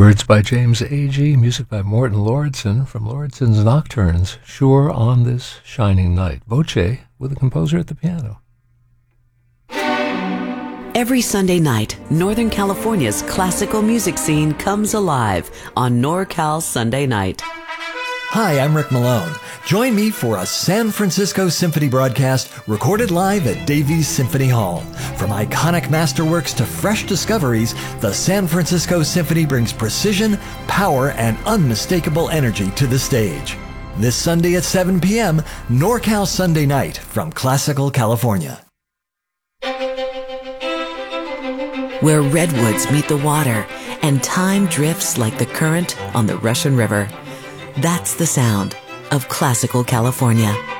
Words by James Agee, music by Morton Lauridsen from Lauridsen's Nocturnes, Sure on This Shining Night. Voce with the composer at the piano. Every Sunday night, Northern California's classical music scene comes alive on NorCal Sunday Night. Hi, I'm Rick Malone. Join me for a San Francisco Symphony broadcast recorded live at Davies Symphony Hall. From iconic masterworks to fresh discoveries, the San Francisco Symphony brings precision, power, and unmistakable energy to the stage. This Sunday at 7 p.m., NorCal Sunday Night from Classical California. Where redwoods meet the water and time drifts like the current on the Russian River. That's the sound of Classical California.